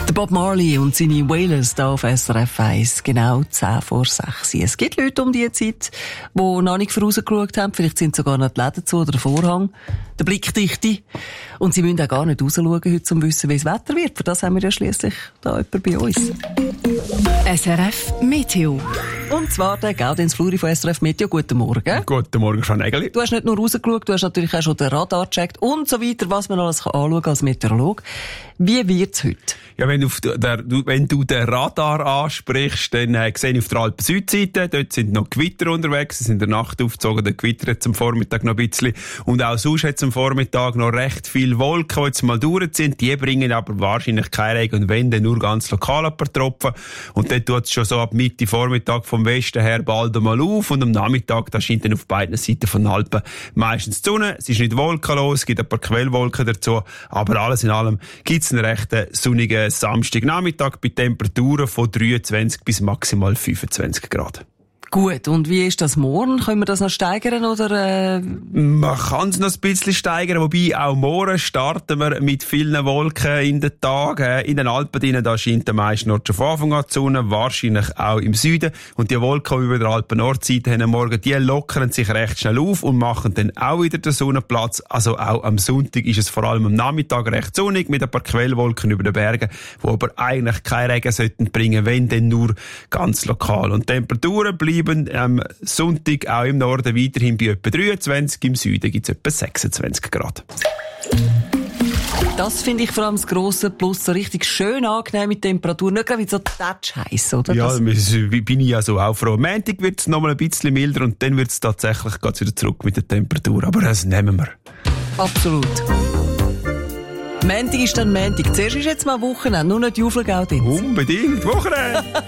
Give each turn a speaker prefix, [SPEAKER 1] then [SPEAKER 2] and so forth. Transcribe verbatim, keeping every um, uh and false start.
[SPEAKER 1] Der Bob Marley und seine Wailers hier auf S R F eins, genau zehn vor sechs. Es gibt Leute um diese Zeit, die noch nicht vorausgeschaut haben. Vielleicht sind sogar noch die Läden zu oder der Vorhang, der Blickdichte. Und sie müssen auch gar nicht rausschauen heute, um zu wissen, wie das Wetter wird. Für das haben wir ja schliesslich da jemanden bei uns.
[SPEAKER 2] S R F Meteo.
[SPEAKER 1] Und zwar der Gaudenz Fluri von S R F Meteo. Guten Morgen.
[SPEAKER 3] Guten Morgen, Frau Nägeli.
[SPEAKER 1] Du hast nicht nur rausgeschaut, du hast natürlich auch schon den Radar gecheckt und so weiter, was man alles anschauen kann als Meteorolog. Wie wird's heute?
[SPEAKER 3] Ja, wenn, auf der, du, wenn du den Radar ansprichst, dann äh, sehe ich auf der Alpen-Südseite, dort sind noch Gewitter unterwegs, es sind in der Nacht aufgezogen, der Gewitter jetzt am Vormittag noch ein bisschen. Und auch sonst hat es am Vormittag noch recht viele Wolken, die jetzt mal durch sind. Die bringen aber wahrscheinlich keinen Regen und wenn, dann nur ganz lokal ein paar Tropfen. Und dann tut es schon so ab Mitte Vormittag vom Westen her bald einmal auf und am Nachmittag, da scheint dann auf beiden Seiten von den Alpen meistens die Sonne. Es ist nicht wolkenlos, es gibt ein paar Quellwolken dazu, aber alles in allem gibt es einen recht sonnigen Samstagnachmittag bei Temperaturen von dreiundzwanzig bis maximal fünfundzwanzig Grad.
[SPEAKER 1] Gut, und wie ist das morgen? Können wir das noch steigern, oder? Äh?
[SPEAKER 3] Man kann es noch ein bisschen steigern, wobei auch morgen starten wir mit vielen Wolken in den Tagen. In den Alpen drinnen, da scheint der meiste Nord schon von Anfang an die Sonne, wahrscheinlich auch im Süden. Und die Wolken, die über der Alpen-Nordseite haben morgen, die lockern sich recht schnell auf und machen dann auch wieder den Sonnenplatz. Also auch am Sonntag ist es vor allem am Nachmittag recht sonnig mit ein paar Quellwolken über den Bergen, die aber eigentlich keinen Regen sollten bringen, wenn dann nur ganz lokal. Und Temperaturen bleiben am Sonntag auch im Norden weiterhin bei etwa dreiundzwanzig, im Süden gibt es etwa sechsundzwanzig Grad.
[SPEAKER 1] Das finde ich vor allem das grosse Plus, so richtig schön angenehm mit Temperatur, nicht gerade wie so tatsch heiß, oder?
[SPEAKER 3] Ja,
[SPEAKER 1] das
[SPEAKER 3] bin ich ja so auch froh. Am Montag wird es noch mal ein bisschen milder und dann wird es tatsächlich geht's wieder zurück mit der Temperatur, aber das nehmen wir.
[SPEAKER 1] Absolut. Montag ist dann Montag. Zuerst ist jetzt mal Wochenende, nur nicht die Auflagau drin.
[SPEAKER 3] Unbedingt, Wochenende!